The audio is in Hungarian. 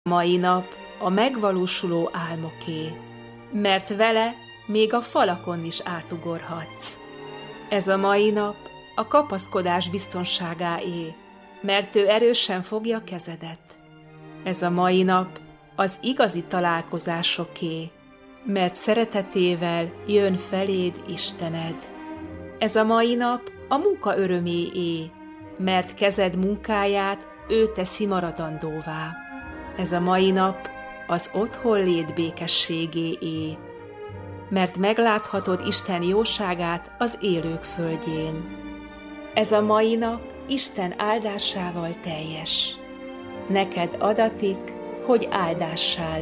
Mai nap a megvalósuló álmoké, mert vele még a falakon is átugorhatsz. Ez a mai nap a kapaszkodás biztonságáé, mert ő erősen fogja kezedet. Ez a mai nap az igazi találkozásoké, mert szeretetével jön feléd Istened. Ez a mai nap a munka öröméé, mert kezed munkáját ő teszi maradandóvá. Ez a mai nap az otthonlét békességéé, mert megláthatod Isten jóságát az élők földjén. Ez a mai nap Isten áldásával teljes. Neked adatik, hogy áldássá